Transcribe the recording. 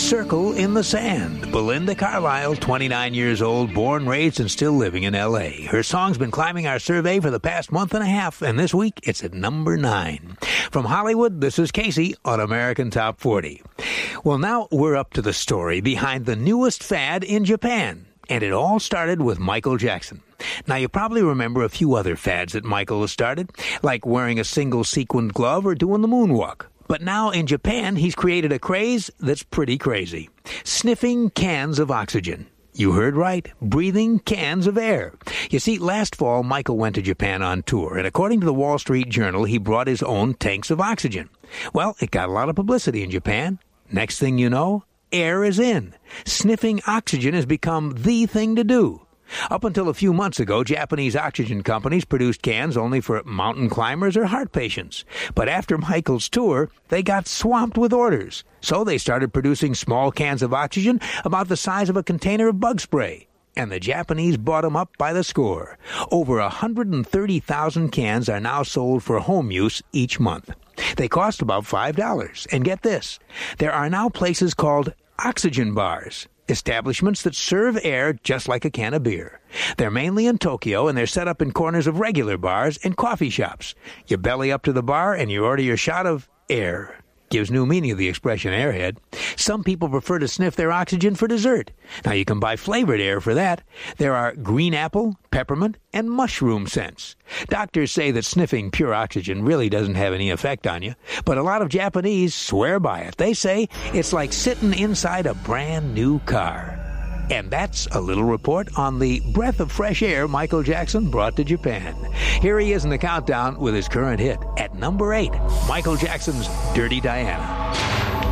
Circle in the Sand. Belinda Carlisle, 29 years old, born, raised, and still living in L.A. Her song's been climbing our survey for the past month and a half, and this week it's at number 9. From Hollywood, this is Casey on American Top 40. Well, now we're up to the story behind the newest fad in Japan, and it all started with Michael Jackson. Now, you probably remember a few other fads that Michael has started, like wearing a single sequined glove or doing the moonwalk. But now in Japan, he's created a craze that's pretty crazy. Sniffing cans of oxygen. You heard right. Breathing cans of air. You see, last fall, Michael went to Japan on tour, and according to the Wall Street Journal, he brought his own tanks of oxygen. Well, it got a lot of publicity in Japan. Next thing you know, air is in. Sniffing oxygen has become the thing to do. Up until a few months ago, Japanese oxygen companies produced cans only for mountain climbers or heart patients. But after Michael's tour, they got swamped with orders. So they started producing small cans of oxygen about the size of a container of bug spray. And the Japanese bought them up by the score. Over 130,000 cans are now sold for home use each month. They cost about $5. And get this, there are now places called oxygen bars. Establishments that serve air just like a can of beer. They're mainly in Tokyo, and they're set up in corners of regular bars and coffee shops. You belly up to the bar, and you order your shot of air. Gives new meaning to the expression airhead. Some people prefer to sniff their oxygen for dessert. Now, you can buy flavored air for that. There are green apple, peppermint, and mushroom scents. Doctors say that sniffing pure oxygen really doesn't have any effect on you, but a lot of Japanese swear by it. They say it's like sitting inside a brand new car. And that's a little report on the breath of fresh air Michael Jackson brought to Japan. Here he is in the countdown with his current hit at number 8, Michael Jackson's Dirty Diana.